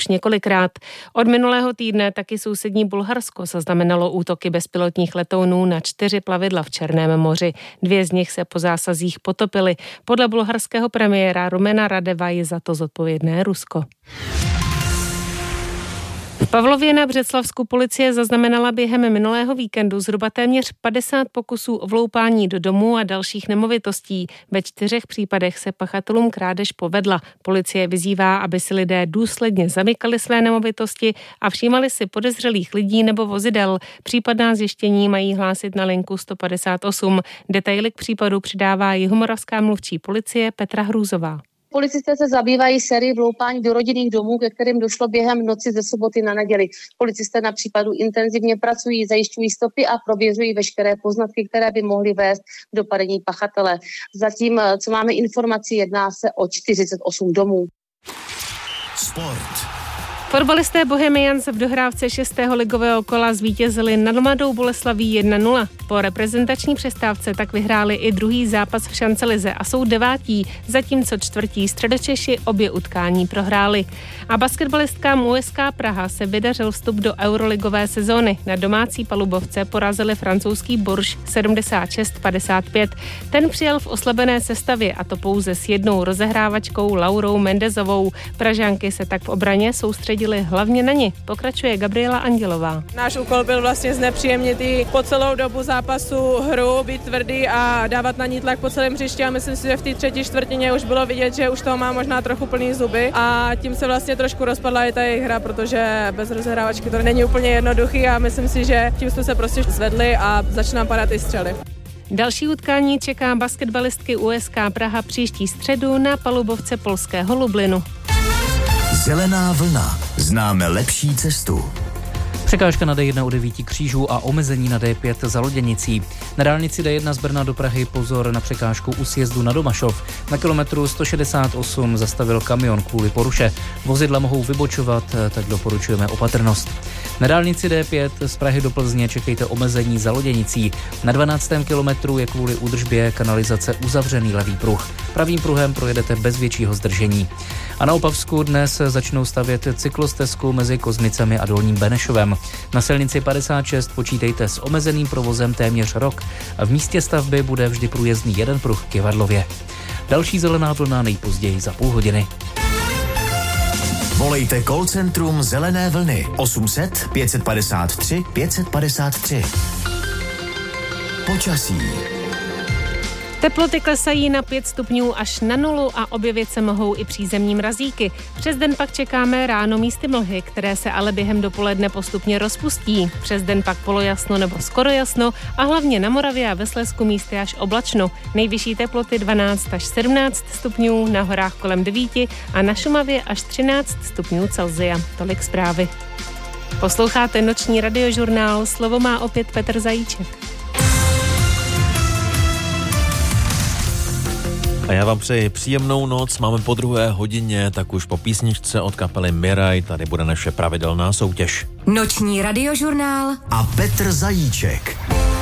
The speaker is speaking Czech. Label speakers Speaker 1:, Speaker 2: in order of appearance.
Speaker 1: už několikrát. Od minulého týdne taky sousední Bulharsko zaznamenalo útoky bezpilotních letounů na 4 plavidla v Černém moři. 2 z nich se po zásazích potopily. Podle bulharského premiéra Rumena Radeva je za to zodpovědné Rusko. V Pavlově na Břeclavsku policie zaznamenala během minulého víkendu zhruba téměř 50 pokusů o vloupání do domů a dalších nemovitostí. Ve 4 případech se pachatelům krádež povedla. Policie vyzývá, aby si lidé důsledně zamykali své nemovitosti a všímali si podezřelých lidí nebo vozidel. Případná zjištění mají hlásit na linku 158. Detaily k případu přidává jihomoravská mluvčí policie Petra Hrůzová.
Speaker 2: Policisté se zabývají sérií vloupání do rodinných domů, ke kterým došlo během noci ze soboty na neděli. Policisté na případu intenzivně pracují, zajišťují stopy a prověřují veškeré poznatky, které by mohly vést k dopadení pachatele. Zatím, co máme informaci, jedná se o 48 domů.
Speaker 3: Sport.
Speaker 1: Fotbalisté Bohemians v dohrávce 6. ligového kola zvítězili nad Mladou Boleslaví 1-0. Po reprezentační přestávce tak vyhráli i druhý zápas v šancelize a jsou 9., zatímco 4. Středočeši obě utkání prohráli. A basketbalistkám USK Praha se vydařil vstup do euroligové sezóny. Na domácí palubovce porazili francouzský Bourges 76-55. Ten přijel v oslabené sestavě, a to pouze s jednou rozehrávačkou Laurou Mendezovou. Pražanky se tak v obraně soustředili hlavně na ně. Pokračuje Gabriela Andělová.
Speaker 4: Náš úkol byl vlastně znepříjemnit po celou dobu zápasu hru, být tvrdý a dávat na ní tlak po celém hřišti a myslím si, že v té 3. čtvrtině už bylo vidět, že už toho má možná trochu plný zuby a tím se vlastně trošku rozpadla i ta jejich hra, protože bez rozehrávačky to není úplně jednoduchý a myslím si, že tím jsme se prostě zvedli a začíná padat i střely.
Speaker 1: Další utkání čeká basketbalistky USK Praha příští středu na palubovce polského Lublinu.
Speaker 3: Zelená vlna. Známe lepší cestu.
Speaker 5: Překážka na D1 u 9 Křížů a omezení na D5 za Loděnicí. Na dálnici D1 z Brna do Prahy pozor na překážku u sjezdu na Domašov. Na kilometru 168 zastavil kamion kvůli poruše. Vozidla mohou vybočovat, tak doporučujeme opatrnost. Na dálnici D5 z Prahy do Plzně čekejte omezení za Loděnicí. Na 12. kilometru je kvůli údržbě kanalizace uzavřený levý pruh. Pravým pruhem projedete bez většího zdržení. A na Opavsku dnes začnou stavět cyklostezku mezi Kozmicemi a Dolním Benešovem. Na silnici 56 počítejte s omezeným provozem téměř rok a v místě stavby bude vždy průjezdný jeden pruh k Jevadlově. Další zelená vlna nejpozději za půl hodiny.
Speaker 3: Volejte call centrum Zelené vlny 800 553 553. Počasí.
Speaker 1: Teploty klesají na 5 stupňů až na 0 a objevit se mohou i přízemní mrazíky. Přes den pak čekáme ráno místy mlhy, které se ale během dopoledne postupně rozpustí. Přes den pak polojasno nebo skoro jasno a hlavně na Moravě a ve Slezsku místy až oblačno. Nejvyšší teploty 12 až 17 stupňů, na horách kolem 9 a na Šumavě až 13 stupňů Celsia. Tolik zprávy. Posloucháte noční radiožurnál, slovo má opět Petr Zajíček.
Speaker 6: A já vám přeji příjemnou noc, máme po 2. hodině, tak už po písničce od kapely Miraj, tady bude naše pravidelná soutěž.
Speaker 7: Noční radiožurnál
Speaker 3: a Petr Zajíček.